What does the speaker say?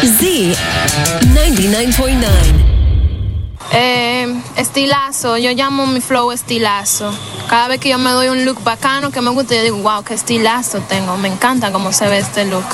Z 99.9. Estilazo, yo llamo mi flow estilazo. Cada vez que yo me doy un look bacano que me gusta, yo digo, wow, qué estilazo tengo. Me encanta cómo se ve este look.